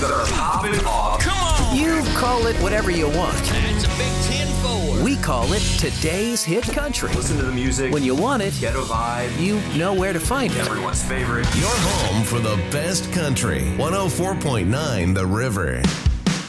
Pop it off. Come on! You call it whatever you want. That's a big 10-4. We call it today's hit country. Listen to the music. When you want it, Get a vibe. you know where to find it. Everyone's favorite. Your home for the best country. 104.9 The River.